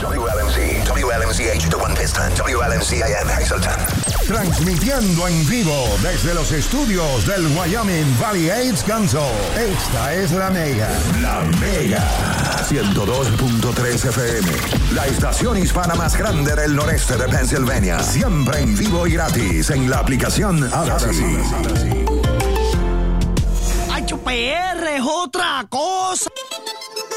WLMC, WLMCH, The One Piston, WLMCIM, Hazleton. Transmitiendo en vivo desde los estudios del Wyoming Valley AIDS Council. Esta es La Mega. La Mega. 102.3 FM. La estación hispana más grande del noreste de Pennsylvania. Siempre en vivo y gratis en la aplicación Odyssey. ¡Ay, PR es otra cosa!